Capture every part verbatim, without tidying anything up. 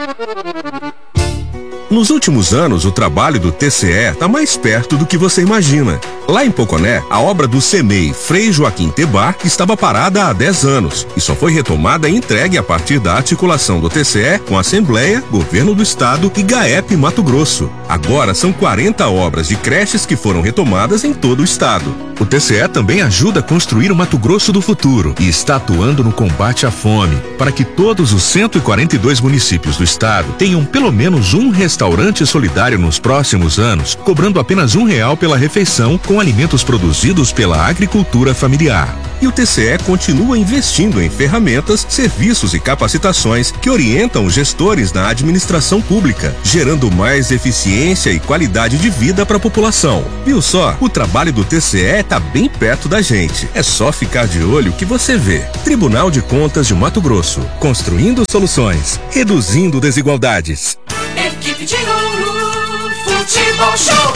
Nos últimos anos, o trabalho do T C E está mais perto do que você imagina. Lá em Poconé, a obra do CEMEI Frei Joaquim Tebar estava parada há dez anos e só foi retomada e entregue a partir da articulação do T C E com a Assembleia, Governo do Estado e GAEP Mato Grosso. Agora são quarenta obras de creches que foram retomadas em todo o estado. O T C E também ajuda a construir o Mato Grosso do futuro e está atuando no combate à fome, para que todos os cento e quarenta e dois municípios do estado tenham pelo menos um restaurante solidário nos próximos anos, cobrando apenas um real pela refeição com alimentos produzidos pela agricultura familiar. E o T C E continua investindo em ferramentas, serviços e capacitações que orientam os gestores na administração pública, gerando mais eficiência e qualidade de vida para a população. Viu só? O trabalho do T C E está bem perto da gente. É só ficar de olho que você vê. Tribunal de Contas de Mato Grosso. Construindo soluções. Reduzindo desigualdades. Equipe de Ouro Futebol Show.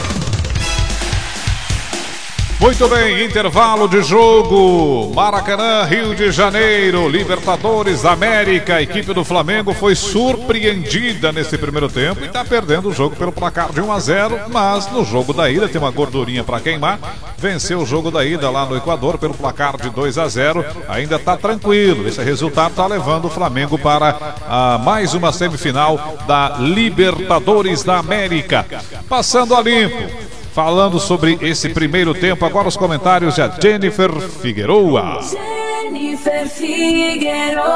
Muito bem, intervalo de jogo, Maracanã, Rio de Janeiro, Libertadores da América. A equipe do Flamengo foi surpreendida nesse primeiro tempo e está perdendo o jogo pelo placar de um a zero, mas no jogo da ida tem uma gordurinha para queimar. Venceu o jogo da ida lá no Equador pelo placar de dois a zero, ainda está tranquilo. Esse resultado está levando o Flamengo para a mais uma semifinal da Libertadores da América. Passando a limpo. Falando sobre esse primeiro tempo, agora os comentários de Jennifer Figueroa. Jennifer Figueroa.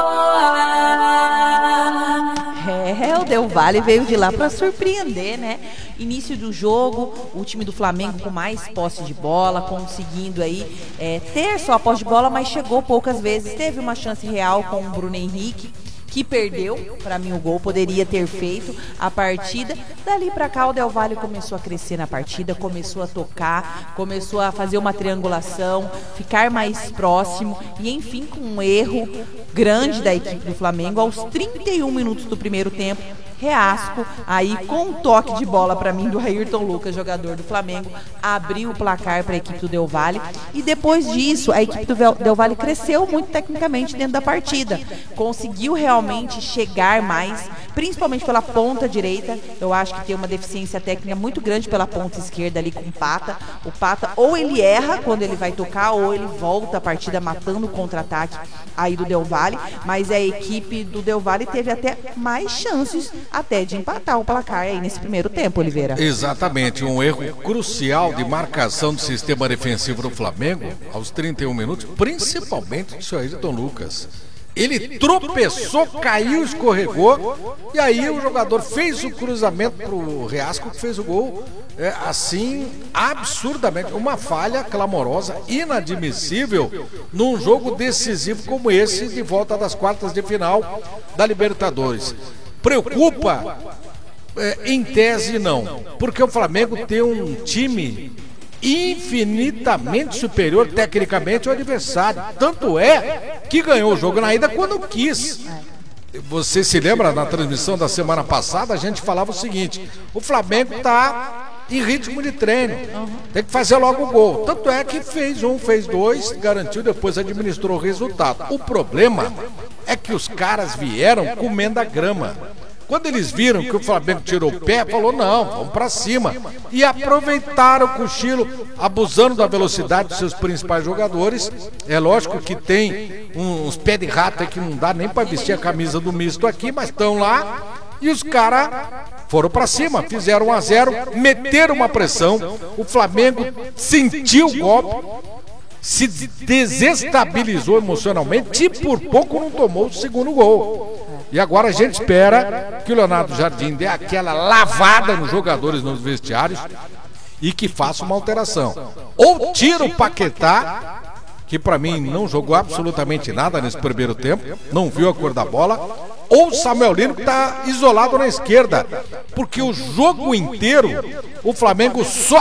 É, o Del Valle veio de lá para surpreender, né? Início do jogo, o time do Flamengo com mais posse de bola, conseguindo aí é, ter só a posse de bola, mas chegou poucas vezes. Teve uma chance real com o Bruno Henrique, que perdeu, para mim o gol poderia ter feito a partida. Dali para cá o Del Valle começou a crescer na partida, começou a tocar, começou a fazer uma triangulação, ficar mais próximo e enfim com um erro grande da equipe do Flamengo aos trinta e um minutos do primeiro tempo. Reasco, aí com um toque de bola para mim do Ayrton Lucas, jogador do Flamengo, abriu o placar para a equipe do Del Valle e depois disso a equipe do Del Valle cresceu muito tecnicamente dentro da partida, conseguiu realmente chegar mais, principalmente pela ponta direita. Eu acho que tem uma deficiência técnica muito grande pela ponta esquerda ali com o Pata. O Pata ou ele erra quando ele vai tocar ou ele volta a partida matando o contra-ataque aí do Del Valle, mas a equipe do Del Valle teve até mais chances até de empatar o placar aí nesse primeiro tempo, Oliveira. Exatamente, um erro crucial de marcação do sistema defensivo do Flamengo aos trinta e um minutos, principalmente do seu Ayrton Lucas. Ele tropeçou, caiu, escorregou e aí o jogador fez o cruzamento pro Reasco que fez o gol, é, assim, absurdamente, uma falha clamorosa, inadmissível num jogo decisivo como esse de volta das quartas de final da Libertadores. Preocupa? É, em tese não, porque o Flamengo tem um time infinitamente superior tecnicamente ao adversário, tanto é que ganhou o jogo na ida quando quis. Você se lembra, na transmissão da semana passada a gente falava o seguinte: o Flamengo está em ritmo de treino, tem que fazer logo o gol, tanto é que fez um, fez dois, garantiu, depois administrou o resultado. O problema é que os caras vieram comendo a grama. Quando eles viram que o Flamengo tirou o pé, falou, não, vamos pra cima. E aproveitaram o cochilo, abusando da velocidade dos seus principais jogadores. É lógico que tem uns pés de rato aí que não dá nem pra vestir a camisa do misto aqui, mas estão lá. E os caras foram pra cima, fizeram um a zero, meteram uma pressão. O Flamengo sentiu o golpe, se desestabilizou emocionalmente e por pouco não tomou o segundo gol. E agora a gente espera que o Leonardo Jardim dê aquela lavada nos jogadores nos vestiários e que faça uma alteração. Ou tira o Paquetá, que pra mim não jogou absolutamente nada nesse primeiro tempo, não viu a cor da bola, ou o Samuel Lino, que tá isolado na esquerda, porque o jogo inteiro o Flamengo só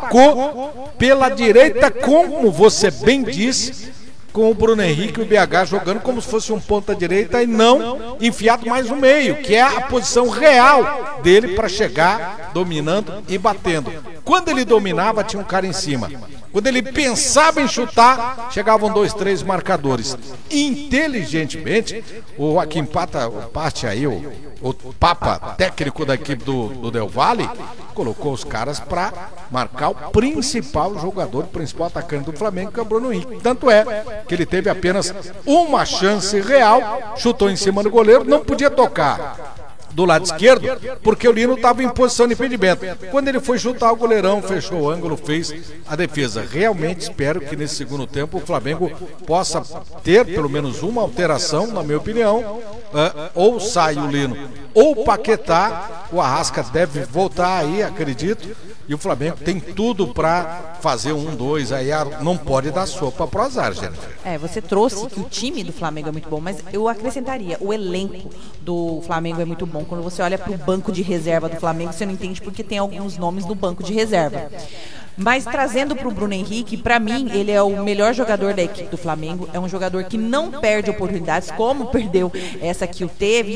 atacou pela direita, como você bem disse, com o Bruno Henrique e o B H jogando como se fosse um ponta-direita e não enfiado mais no meio, que é a posição real dele para chegar dominando e batendo. Quando ele dominava, tinha um cara em cima. Quando ele pensava em chutar, chegavam dois, três marcadores. Inteligentemente, o Joaquim Pata, o Pate aí, o, o Papa, técnico da equipe do, do Del Valle, colocou os caras para marcar o principal jogador, o principal atacante do Flamengo, que é o Bruno Henrique. Tanto é que ele teve apenas uma chance real, chutou em cima do goleiro, não podia tocar do lado esquerdo, porque o Lino estava em posição de impedimento. Quando ele foi chutar, o goleirão fechou o ângulo, fez a defesa. Realmente espero que nesse segundo tempo o Flamengo possa ter pelo menos uma alteração, na minha opinião. Uh, ou sai o Lino ou o Paquetá, o Arrasca deve voltar aí, acredito. E o Flamengo tem tudo para fazer um, dois, aí não pode dar sopa pro azar, gente. É, você trouxe que o time do Flamengo é muito bom, mas eu acrescentaria, o elenco do Flamengo é muito bom. Quando você olha para o banco de reserva do Flamengo, você não entende porque tem alguns nomes no banco de reserva. Mas trazendo para o Bruno Henrique, para mim, ele é o melhor jogador da equipe do Flamengo. É um jogador que não perde oportunidades, como perdeu essa que o teve.